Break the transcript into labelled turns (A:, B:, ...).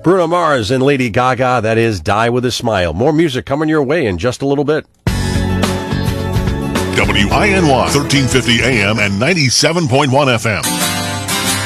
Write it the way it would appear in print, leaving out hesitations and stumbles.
A: Bruno Mars and Lady Gaga, that is Die With a Smile. More music coming your way in just a little bit.
B: WINY 1350 AM and 97.1 FM.